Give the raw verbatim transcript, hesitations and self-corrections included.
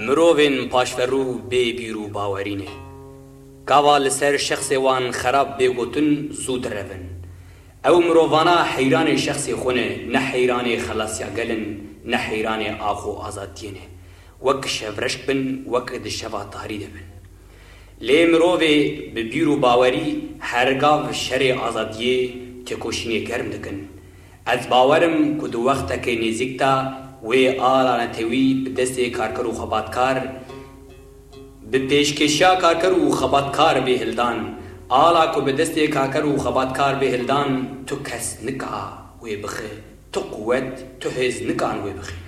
مروفین پاشفرو بی بیرو باورینه گاوا لسر شخص وان خراب بگوتن زود روین او مروفانا حیران شخص خونه نه حیران خلاصیا گلن نه حیران آخو آزادینه وک شفرشک بن وک دشوا تاریده بن لی مروفی ببیرو باوری هرگاو شر آزادیه تکوشینی کرم دکن از باورم که دو وقت که نزیکتا و آلا نتوی بدست کارکر و خباتکار به پیشکشیا کارکر و خباتکار به هلدان آلا که بدست کارکر و خباتکار به هلدان تو کس نکا و بخه تو قوت تو هز نکان و بخه